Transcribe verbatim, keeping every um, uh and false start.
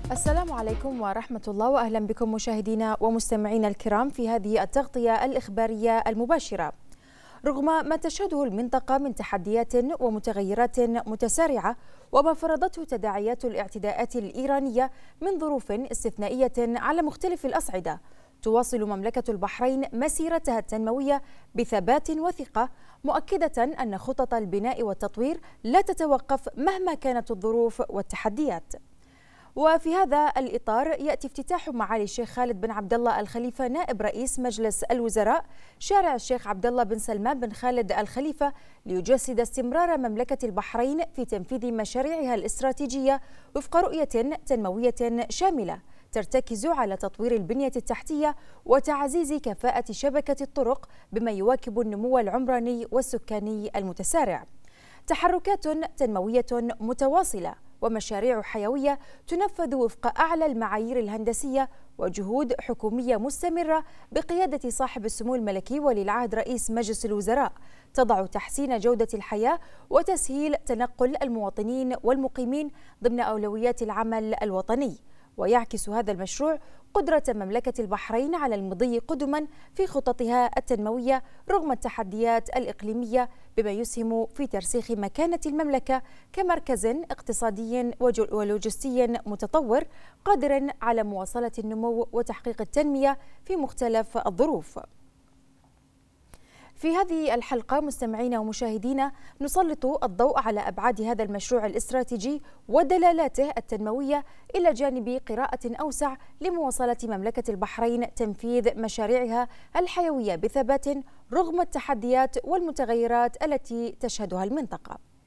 السلام عليكم ورحمة الله، وأهلا بكم مشاهدينا ومستمعينا الكرام في هذه التغطية الإخبارية المباشرة. رغم ما تشهده المنطقة من تحديات ومتغيرات متسارعة وما فرضته تداعيات الاعتداءات الإيرانية من ظروف استثنائية على مختلف الأصعدة، تواصل مملكة البحرين مسيرتها التنموية بثبات وثقة، مؤكدة أن خطط البناء والتطوير لا تتوقف مهما كانت الظروف والتحديات. وفي هذا الإطار يأتي افتتاح معالي الشيخ خالد بن عبد الله الخليفة نائب رئيس مجلس الوزراء شارع الشيخ عبد الله بن سلمان بن خالد الخليفة، ليجسد استمرار مملكة البحرين في تنفيذ مشاريعها الاستراتيجية وفق رؤية تنموية شاملة ترتكز على تطوير البنية التحتية وتعزيز كفاءة شبكة الطرق بما يواكب النمو العمراني والسكاني المتسارع. تحركات تنموية متواصلة ومشاريع حيوية تنفذ وفق أعلى المعايير الهندسية، وجهود حكومية مستمرة بقيادة صاحب السمو الملكي ولي العهد رئيس مجلس الوزراء تضع تحسين جودة الحياة وتسهيل تنقل المواطنين والمقيمين ضمن أولويات العمل الوطني. ويعكس هذا المشروع قدرة مملكة البحرين على المضي قدما في خططها التنموية رغم التحديات الإقليمية، بما يسهم في ترسيخ مكانة المملكة كمركز اقتصادي ولوجستي متطور قادر على مواصلة النمو وتحقيق التنمية في مختلف الظروف. في هذه الحلقة مستمعينا ومشاهدينا نسلط الضوء على أبعاد هذا المشروع الاستراتيجي ودلالاته التنموية، إلى جانب قراءة أوسع لمواصلة مملكة البحرين تنفيذ مشاريعها الحيوية بثبات رغم التحديات والمتغيرات التي تشهدها المنطقة.